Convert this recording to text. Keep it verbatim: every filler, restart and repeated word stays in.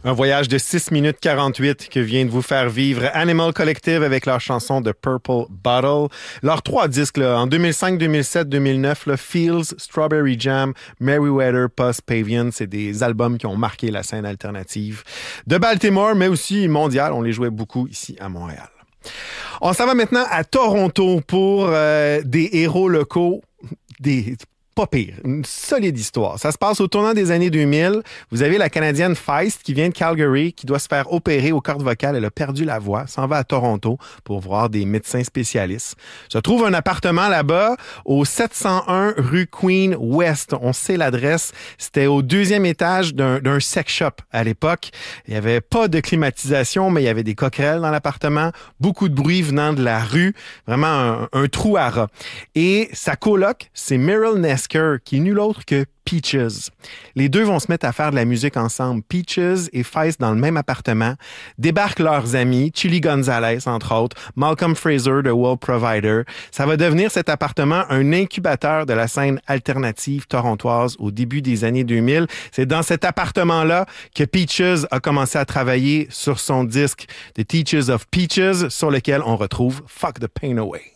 Un voyage de six minutes quarante-huit que vient de vous faire vivre Animal Collective avec leur chanson The Purple Bottle. Leurs trois disques, là, en deux mille cinq, deux mille sept, deux mille neuf, là, Fields, Strawberry Jam, Merriweather, Post Pavilion, c'est des albums qui ont marqué la scène alternative de Baltimore, mais aussi mondiale. On les jouait beaucoup ici à Montréal. On s'en va maintenant à Toronto pour euh, des héros locaux, des... Pas pire, une solide histoire. Ça se passe au tournant des années deux mille. Vous avez la Canadienne Feist qui vient de Calgary, qui doit se faire opérer aux cordes vocales. Elle a perdu la voix, s'en va à Toronto pour voir des médecins spécialistes. Se trouve un appartement là-bas au sept cent un rue Queen West. On sait l'adresse. C'était au deuxième étage d'un, d'un sex shop à l'époque. Il n'y avait pas de climatisation, mais il y avait des coquerelles dans l'appartement. Beaucoup de bruit venant de la rue. Vraiment un, un trou à rats. Et sa coloc, c'est Meryl Ness, qui est nul autre que Peaches. Les deux vont se mettre à faire de la musique ensemble. Peaches et Feist dans le même appartement. Débarquent leurs amis, Chili Gonzalez, entre autres, Malcolm Fraser de World Provider. Ça va devenir cet appartement un incubateur de la scène alternative torontoise au début des années deux mille. C'est dans cet appartement-là que Peaches a commencé à travailler sur son disque The Teachers of Peaches, sur lequel on retrouve Fuck the Pain Away.